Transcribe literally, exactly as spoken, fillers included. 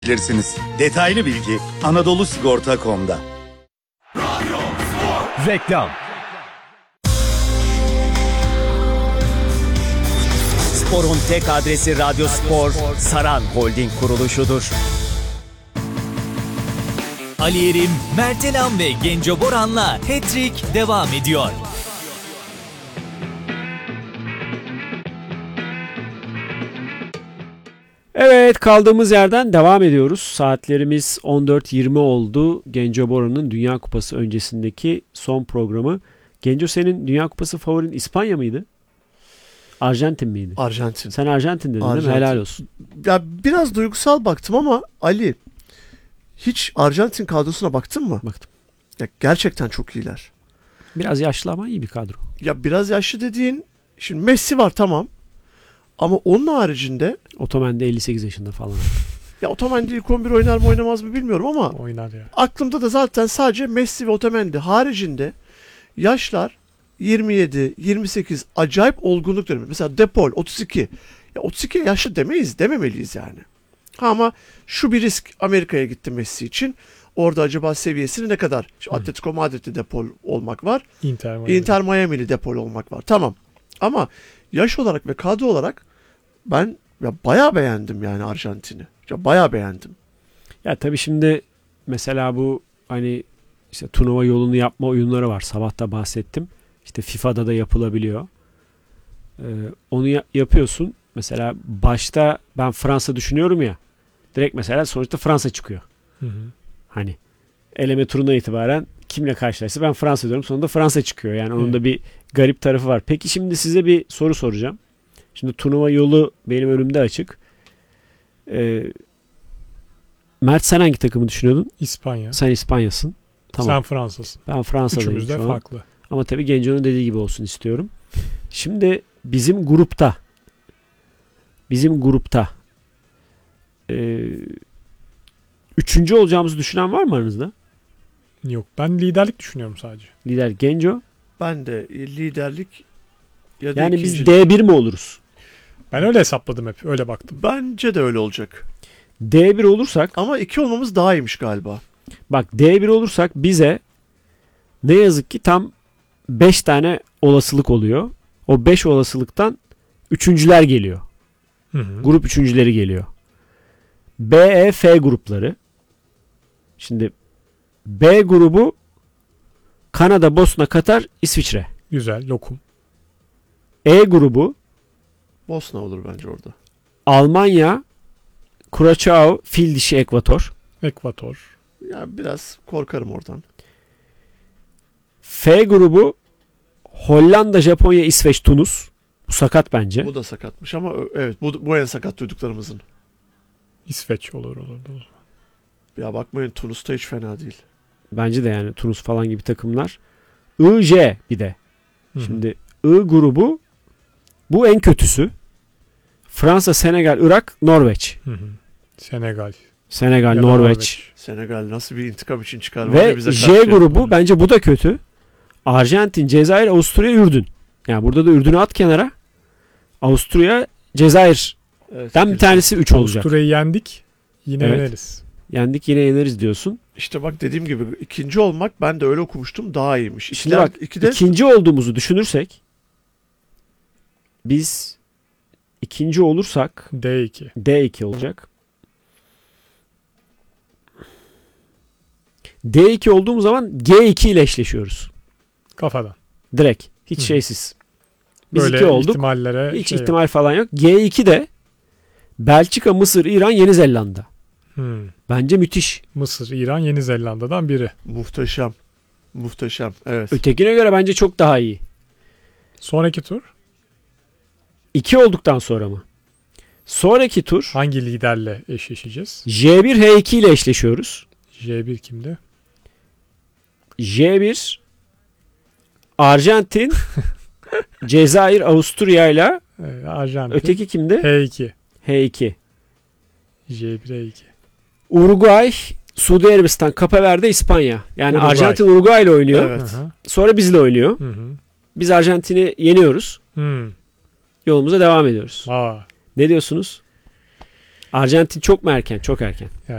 bilirsiniz. Detaylı bilgi Anadolu Sigorta nokta com'da. Reklam. Spor'un tek adresi Radyo Spor, Saran Holding kuruluşudur. Ali Yerim, Mert Elam ve Genco Boran'la Hat-Trick devam ediyor. Evet, kaldığımız yerden devam ediyoruz. Saatlerimiz on dört yirmi oldu. Genco Bora'nın Dünya Kupası öncesindeki son programı. Genco, senin Dünya Kupası favorin İspanya mıydı? Arjantin miydi? Arjantin. Sen Arjantin dedin Arjantin. değil mi? Helal olsun. Ya biraz duygusal baktım ama Ali, hiç Arjantin kadrosuna baktın mı? Baktım. Ya gerçekten çok iyiler. Biraz yaşlı ama iyi bir kadro. Ya biraz yaşlı dediğin, şimdi Messi var tamam. Ama onun haricinde Otomen de elli sekiz yaşında falan. ya Otamendi ilk on bir oynar mı oynamaz mı bilmiyorum ama Oynar ya. aklımda da zaten sadece Messi ve Otamendi haricinde yaşlar yirmi yedi yirmi sekiz acayip olgunluk dönemi. Mesela De Paul otuz iki. Ya otuz iki yaşlı demeyiz, dememeliyiz yani. Ha ama şu bir risk, Amerika'ya gitti Messi için. Orada acaba seviyesini ne kadar? Şu Atletico Madrid'de De Paul olmak var. Inter Miami. Inter Miami'li De Paul olmak var. Tamam. Ama yaş olarak ve kadro olarak ben ya bayağı beğendim yani Arjantin'i. Ya bayağı beğendim. Ya tabii şimdi mesela bu hani işte turnuva yolunu yapma oyunları var. Sabah da bahsettim. İşte FIFA'da da yapılabiliyor. Ee, onu ya- yapıyorsun. Mesela başta ben Fransa düşünüyorum ya. Direkt mesela sonuçta Fransa çıkıyor. Hı hı. Hani eleme turuna itibaren kimle karşılaşsa ben Fransa diyorum. Sonunda Fransa çıkıyor. Yani onun Evet. da bir garip tarafı var. Peki şimdi size bir soru soracağım. Şimdi turnuva yolu benim önümde açık. Ee, Mert, sen hangi takımı düşünüyordun? İspanya. Sen İspanya'sın. Tamam. Sen Fransa'sın. Ben Fransa'dayım Üçümüz de şu an. farklı. Ama tabii Genco'nun dediği gibi olsun istiyorum. Şimdi bizim grupta bizim grupta e, üçüncü olacağımızı düşünen var mı aranızda? Yok. Ben liderlik düşünüyorum sadece. Lider Genco. Ben de liderlik ya da Yani ikinci. biz D bir mi oluruz? Ben öyle hesapladım hep. Öyle baktım. Bence de öyle olacak. D bir olursak, Ama iki olmamız daha iyiymiş galiba. bak D bir olursak bize ne yazık ki tam beş tane olasılık oluyor. O beş olasılıktan üçüncüler geliyor. Hı hı. Grup üçüncüleri geliyor. B, E, F grupları. Şimdi B grubu Kanada, Bosna, Katar, İsviçre. Güzel. Lokum. E grubu Bosna olur bence orada. Almanya, Kuraçao, Fil dişi, Ekvator. Ekvator. Ya biraz korkarım oradan. F grubu Hollanda, Japonya, İsveç, Tunus. Bu sakat bence. Bu da sakatmış ama ö- evet bu, bu en sakat duyduklarımızın. İsveç olur olur. olur. Ya bakmayın, Tunus da hiç fena değil. Bence de yani Tunus falan gibi takımlar. I, J bir de. Hı hı. Şimdi I grubu bu en kötüsü. Fransa, Senegal, Irak, Norveç. Hı hı. Senegal. Senegal, Ya da Norveç. Senegal nasıl bir intikam için çıkar? Ve bize J karşı grubu yapmalı. bence bu da kötü. Arjantin, Cezayir, Avusturya, Ürdün. Yani burada da Ürdün'ü at kenara. Avusturya, Cezayir'den Evet, bir tanesi üç olacak. Avusturya'yı yendik. Yine Evet. yeneriz. Yendik, yine yeneriz diyorsun. İşte bak dediğim gibi ikinci olmak, ben de öyle okumuştum, daha iyiymiş. Şimdi İkiler- bak ikide ikinci olduğumuzu düşünürsek biz ikinci olursak D iki. D iki olacak. D iki olduğumuz zaman G iki ile eşleşiyoruz. Kafadan. Direkt. Hiç Hı. şeysiz. Biz Böyle iki olduk. ihtimallere Hiç şey yok. ihtimal falan yok. G iki de Belçika, Mısır, İran, Yeni Zelanda. Hmm. Bence müthiş. Mısır, İran, Yeni Zelanda'dan biri. muhteşem. Muhteşem. Evet. Ötekine göre bence çok daha iyi. Sonraki tur iki olduktan sonra mı? Sonraki tur hangi liderle eşleşeceğiz? J bir, H iki ile eşleşiyoruz. J bir kimdi? J bir Arjantin, Cezayir, Avusturya ile Ee, Arjantin. öteki kimdi? H iki. H iki. J bir, H iki. Uruguay, Suudi Arabistan, Cape Verde, İspanya. Yani Uruguay. Arjantin Uruguay ile oynuyor. Evet. Hı hı. Sonra bizle oynuyor. Hı hı. Biz Arjantin'i yeniyoruz. Hmm. Yolumuza devam ediyoruz. Aa, Ne diyorsunuz? Arjantin çok mu erken? Çok erken.